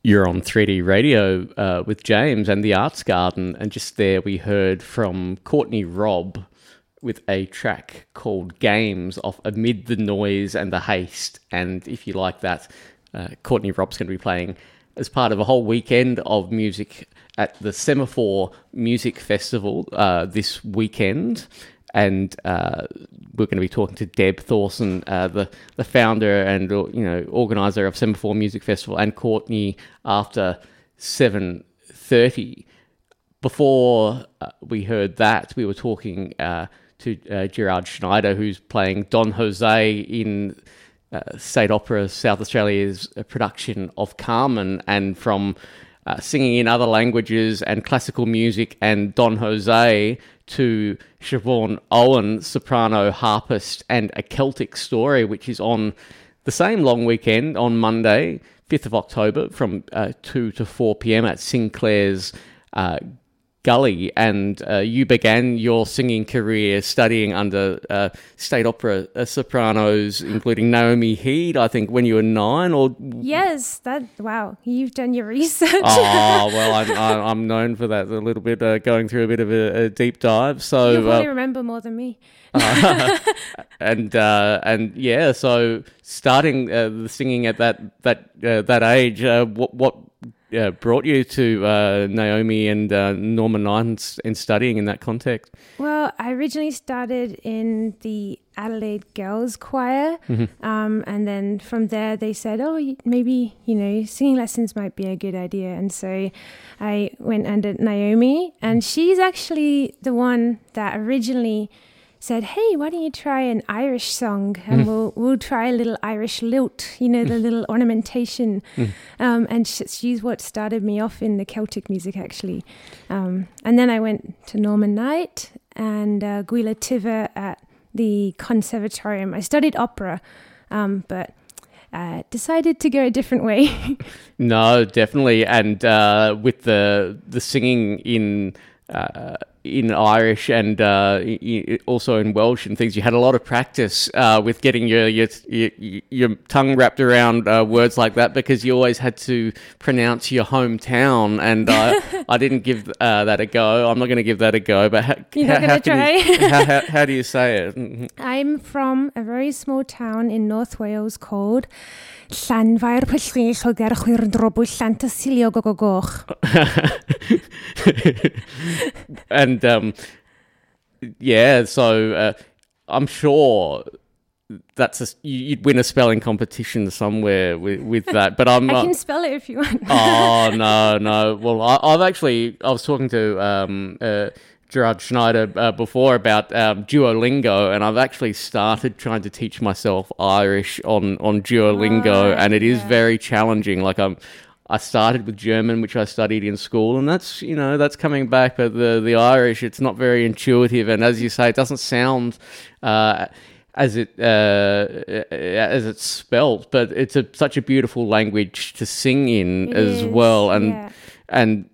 You're on 3D Radio with James and the Arts Garden, and just there we heard from Courtney Robb with a track called Games off Amid the Noise and the Haste. And if you like that, Courtney Robb's going to be playing as part of a whole weekend of music at the Semaphore Music Festival this weekend. And we're going to be talking to Deb Thorson, the founder and organizer of Semaphore Music Festival, and Courtney after 7:30. Before we heard that, we were talking to Gerard Schneider, who's playing Don Jose in State Opera South Australia's production of Carmen, and from singing in other languages and classical music and Don Jose to Siobhan Owen, soprano, harpist, and A Celtic Story, which is on the same long weekend on Monday, 5th of October, from 2 to 4 p.m. at Sinclair's Gully. And you began your singing career studying under state opera sopranos, including Naomi Heed, I think, when you were 9, or... Yes, wow, you've done your research. Oh, well, I'm known for that, a little bit, going through a bit of a deep dive. So you probably remember more than me. And yeah, so starting the singing at that age, what brought you to Naomi and Norman Knight and studying in that context? Well, I originally started in the Adelaide Girls Choir, and then from there they said, maybe, singing lessons might be a good idea. And so I went under Naomi, and she's actually the one that originally said, hey, why don't you try an Irish song, and we'll try a little Irish lilt, the little ornamentation. And she's what started me off in the Celtic music, actually. And then I went to Norman Knight and Gwila Tiva at the Conservatorium. I studied opera, but decided to go a different way. No, definitely. And with the singing in Irish and also in Welsh and things, you had a lot of practice with getting your tongue wrapped around words like that, because you always had to pronounce your hometown, and I didn't give that a go. I'm not going to give that a go, but You're not going to try? How do you say it? I'm from a very small town in North Wales called Llanfair Pwllgwyngyll o Gerchwyr Drobwll Llantysilio Gogogoch. And yeah, so I'm sure you'd win a spelling competition somewhere with that. But I can spell it if you want. Oh no. Well, I was talking to Gerard Schneider before about Duolingo, and I've actually started trying to teach myself Irish on Duolingo, and it is very challenging. Like I started with German, which I studied in school, and that's coming back. But the Irish, it's not very intuitive, and as you say, it doesn't sound as it's spelt. But it's such a beautiful language to sing in as well, and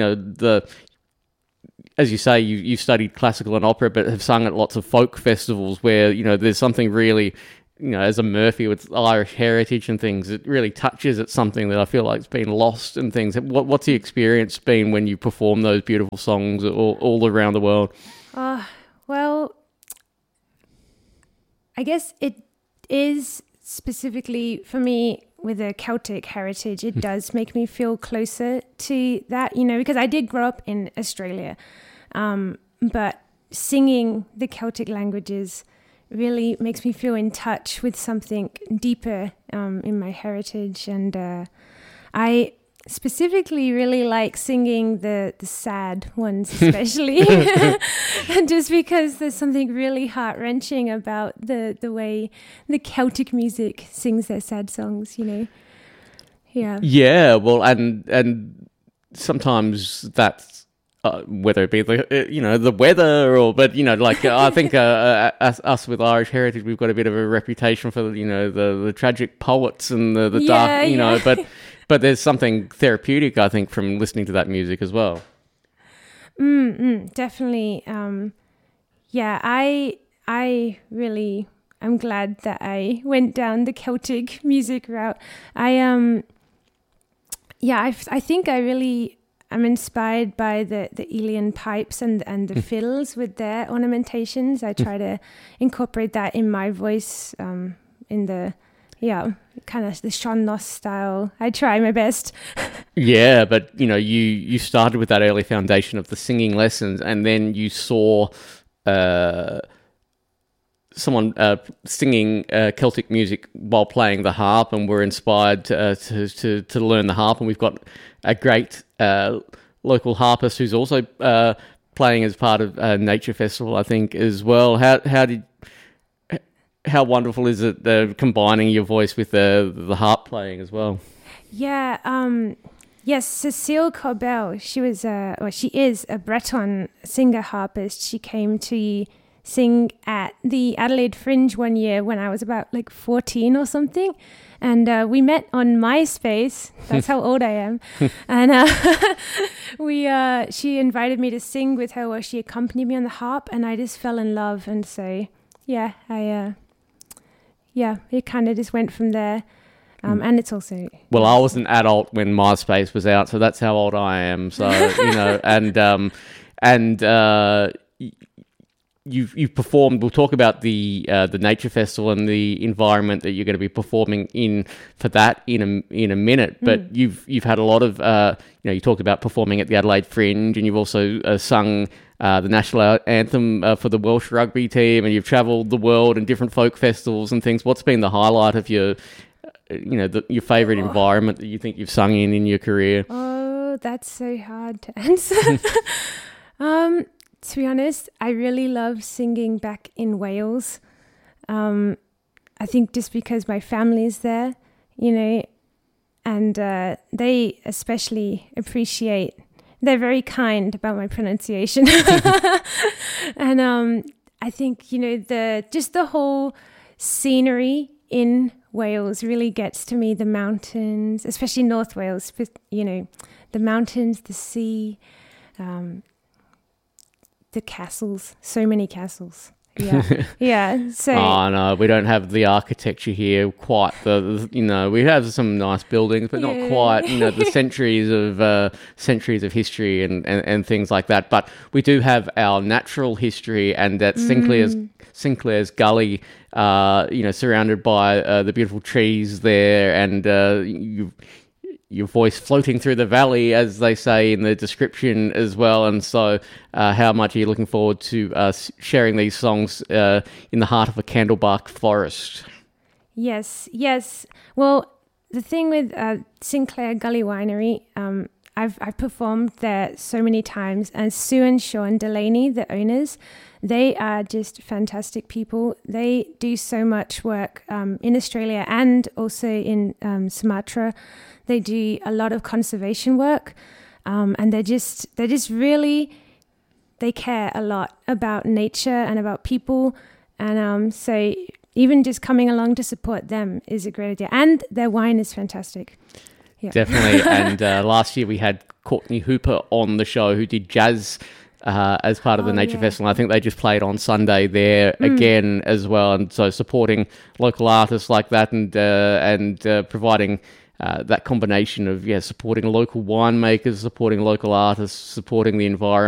as you say, you studied classical and opera, but have sung at lots of folk festivals where there's something really. As a Murphy with Irish heritage and things, it really touches at something that I feel like it's been lost and things. What's the experience been when you perform those beautiful songs all around the world? Well, I guess it is specifically for me with a Celtic heritage. It does make me feel closer to that, because I did grow up in Australia, but singing the Celtic languages really makes me feel in touch with something deeper in my heritage. And I specifically really like singing the sad ones, especially, just because there's something really heart-wrenching about the way the Celtic music sings their sad songs, Yeah. Yeah, well, and sometimes that's whether it be the weather I think us with Irish heritage, we've got a bit of a reputation for the tragic poets and the dark but there's something therapeutic, I think, from listening to that music as well. Definitely. I really am glad that I went down the Celtic music route. Yeah, I think I'm inspired by the Elian pipes and the fiddles with their ornamentations. I try to incorporate that in my voice, in the kind of the Sean Noss style. I try my best. Yeah, but you started with that early foundation of the singing lessons, and then you saw someone singing Celtic music while playing the harp, and were inspired to learn the harp. And we've got a great local harpist who's also playing as part of Nature Festival, I think, as well. How wonderful is it combining your voice with the harp playing as well? Yeah. Yes, Cécile Corbel. She is a Breton singer harpist. She came to sing at the Adelaide Fringe one year when I was about 14 or something. And we met on MySpace. That's how old I am. And she invited me to sing with her, or she accompanied me on the harp, and I just fell in love. And so, yeah, it kind of just went from there. And it's also... Well, I was an adult when MySpace was out, so that's how old I am. So, You've performed. We'll talk about the Nature Festival and the environment that you're going to be performing in for that in a minute. But you've had a lot of you talked about performing at the Adelaide Fringe, and you've also sung the national anthem for the Welsh rugby team, and you've travelled the world and different folk festivals and things. What's been the highlight of your your favourite environment that you think you've sung in your career? Oh, that's so hard to answer. To be honest, I really love singing back in Wales. I think just because my family's there, and they especially appreciate. They're very kind about my pronunciation, and I think the whole scenery in Wales really gets to me. The mountains, especially North Wales, the mountains, the sea. The castles, so many castles. Yeah, yeah. So, oh no, we don't have the architecture here quite. We have some nice buildings, but not quite. The centuries of history and things like that. But we do have our natural history, and at Sinclair's Gully, surrounded by the beautiful trees there, and your voice floating through the valley, as they say in the description as well. And so how much are you looking forward to sharing these songs in the heart of a candlebark forest? Yes. Well, the thing with Sinclair Gully Winery, I've performed there so many times, and Sue and Sean Delaney, the owners, they are just fantastic people. They do so much work in Australia and also in Sumatra. They do a lot of conservation work, and they're just really, they care a lot about nature and about people. And so even just coming along to support them is a great idea. And their wine is fantastic. Yeah. Definitely. And last year we had Courtney Hooper on the show, who did jazz as part of the Nature Festival. I think they just played on Sunday there again as well. And so supporting local artists like that, and providing that combination of supporting local winemakers, supporting local artists, supporting the environment.